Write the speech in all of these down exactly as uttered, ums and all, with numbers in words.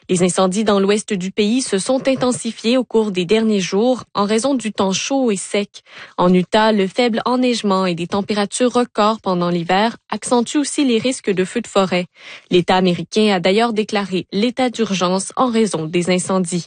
Les incendies dans l'ouest du pays se sont intensifiés au cours des derniers jours en raison du temps chaud et sec. En Utah, le faible enneigement et des températures records pendant l'hiver accentuent aussi les risques de feux de forêt. L'État américain a d'ailleurs déclaré l'état d'urgence en raison des incendies.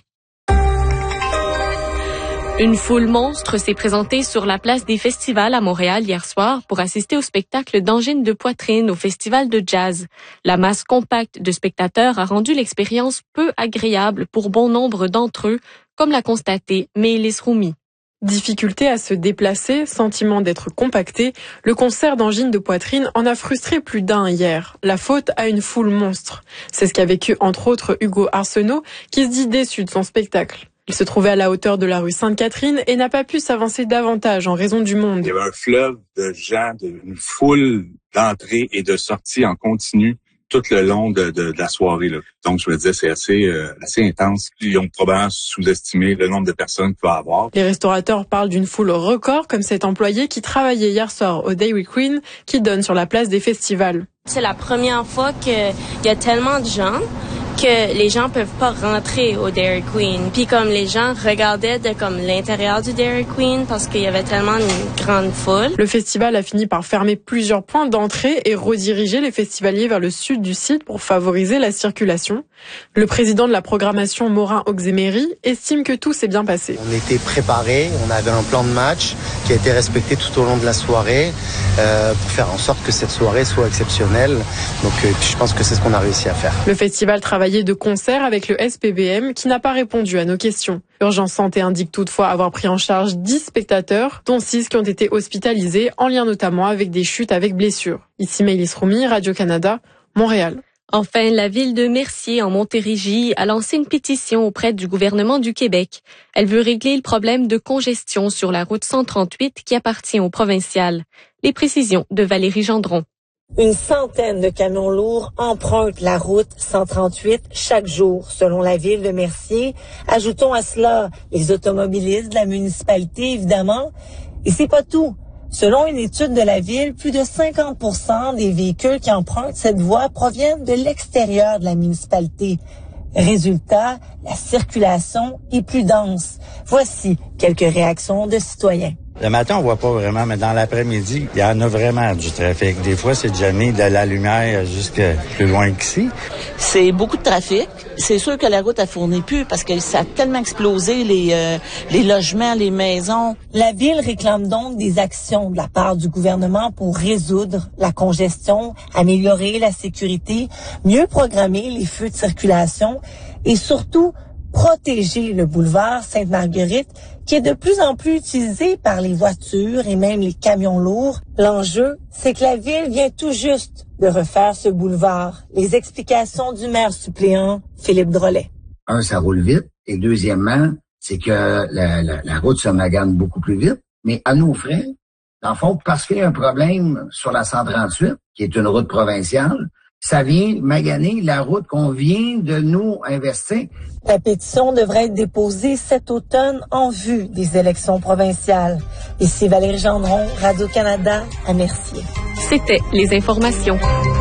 Une foule monstre s'est présentée sur la place des festivals à Montréal hier soir pour assister au spectacle d'angine de poitrine au festival de jazz. La masse compacte de spectateurs a rendu l'expérience peu agréable pour bon nombre d'entre eux, comme l'a constaté Maëlys Roumi. Difficulté à se déplacer, sentiment d'être compacté, le concert d'angine de poitrine en a frustré plus d'un hier. La faute à une foule monstre. C'est ce qu'a vécu entre autres Hugo Arsenault, qui se dit déçu de son spectacle. Il se trouvait à la hauteur de la rue Sainte-Catherine et n'a pas pu s'avancer davantage en raison du monde. Il y avait un fleuve de gens, de, une foule d'entrées et de sorties en continu tout le long de, de, de la soirée, là. Donc, je me disais, c'est assez, euh, assez intense. Ils ont probablement sous-estimé le nombre de personnes qu'il va y avoir. Les restaurateurs parlent d'une foule record, comme cet employé qui travaillait hier soir au Dairy Queen, qui donne sur la place des festivals. C'est la première fois qu'il y a tellement de gens que les gens peuvent pas rentrer au Dairy Queen. Puis comme les gens regardaient de comme l'intérieur du Dairy Queen parce qu'il y avait tellement une grande foule. Le festival a fini par fermer plusieurs points d'entrée et rediriger les festivaliers vers le sud du site pour favoriser la circulation. Le président de la programmation, Morin Oxemery, estime que tout s'est bien passé. On était préparés, on avait un plan de match qui a été respecté tout au long de la soirée euh, pour faire en sorte que cette soirée soit exceptionnelle. Donc euh, je pense que c'est ce qu'on a réussi à faire. Le festival travaillait de concert avec le S P B M qui n'a pas répondu à nos questions. Urgence Santé indique toutefois avoir pris en charge dix spectateurs, dont six qui ont été hospitalisés, en lien notamment avec des chutes avec blessures. Ici Maëlys Roumi, Radio-Canada, Montréal. Enfin, la ville de Mercier, en Montérégie, a lancé une pétition auprès du gouvernement du Québec. Elle veut régler le problème de congestion sur la route cent trente-huit qui appartient au provincial. Les précisions de Valérie Gendron. Une centaine de camions lourds empruntent la route cent trente-huit chaque jour, selon la ville de Mercier. Ajoutons à cela les automobilistes de la municipalité, évidemment. Et c'est pas tout. Selon une étude de la ville, plus de cinquante pour cent des véhicules qui empruntent cette voie proviennent de l'extérieur de la municipalité. Résultat, la circulation est plus dense. Voici quelques réactions de citoyens. Le matin, on voit pas vraiment, mais dans l'après-midi, il y en a vraiment du trafic. Des fois, c'est jamais de la lumière jusque plus loin qu'ici. C'est beaucoup de trafic. C'est sûr que la route a fourni plus parce que ça a tellement explosé les euh, les logements, les maisons. La ville réclame donc des actions de la part du gouvernement pour résoudre la congestion, améliorer la sécurité, mieux programmer les feux de circulation et surtout protéger le boulevard Sainte-Marguerite qui est de plus en plus utilisé par les voitures et même les camions lourds. L'enjeu, c'est que la ville vient tout juste de refaire ce boulevard. Les explications du maire suppléant, Philippe Drolet. Un, ça roule vite. Et deuxièmement, c'est que la, la, la route se magane beaucoup plus vite. Mais à nos frais, dans le fond, parce qu'il y a un problème sur la cent trente-huit, qui est une route provinciale, ça vient maganer la route qu'on vient de nous investir. La pétition devrait être déposée cet automne en vue des élections provinciales. Ici Valérie Gendron, Radio-Canada, à Mercier. C'était les informations.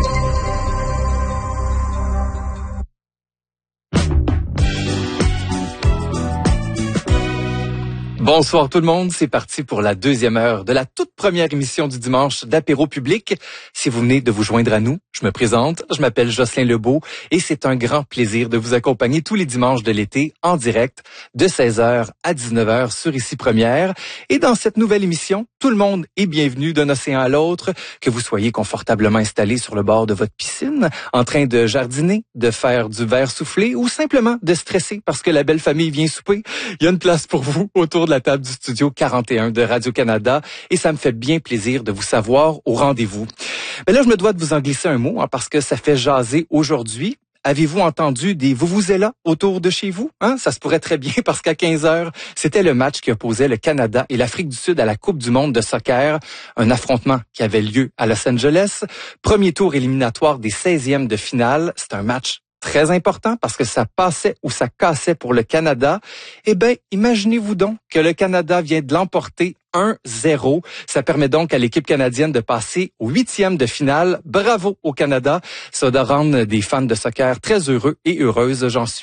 Bonsoir tout le monde, c'est parti pour la deuxième heure de la toute première émission du dimanche d'Apéro Public. Si vous venez de vous joindre à nous, je me présente, je m'appelle Jocelyn Lebeau et c'est un grand plaisir de vous accompagner tous les dimanches de l'été en direct de seize heures à dix-neuf heures sur Ici Première. Et dans cette nouvelle émission, tout le monde est bienvenu d'un océan à l'autre, que vous soyez confortablement installé sur le bord de votre piscine, en train de jardiner, de faire du verre soufflé ou simplement de stresser parce que la belle famille vient souper. Il y a une place pour vous autour de la table du studio quarante et un de Radio-Canada et ça me fait bien plaisir de vous savoir au rendez-vous. Mais là, je me dois de vous en glisser un mot hein, parce que ça fait jaser aujourd'hui. Avez-vous entendu des vuvuzela autour de chez vous? Hein? Ça se pourrait très bien parce qu'à quinze heures, c'était le match qui opposait le Canada et l'Afrique du Sud à la Coupe du monde de soccer. Un affrontement qui avait lieu à Los Angeles. Premier tour éliminatoire des seizièmes de finale. C'est un match très important parce que ça passait ou ça cassait pour le Canada. Eh bien, imaginez-vous donc que le Canada vient de l'emporter un zéro. Ça permet donc à l'équipe canadienne de passer au huitième de finale. Bravo au Canada. Ça doit rendre des fans de soccer très heureux et heureuses, j'en suis